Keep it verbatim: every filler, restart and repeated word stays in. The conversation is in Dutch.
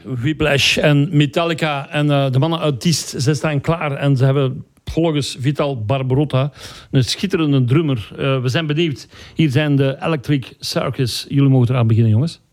Whiplash en Metallica en uh, de mannen uit Diest, ze staan klaar en ze hebben volgens Vital Barbarotta een schitterende drummer. Uh, we zijn benieuwd. Hier zijn de Electric Circus. Jullie mogen eraan beginnen, jongens.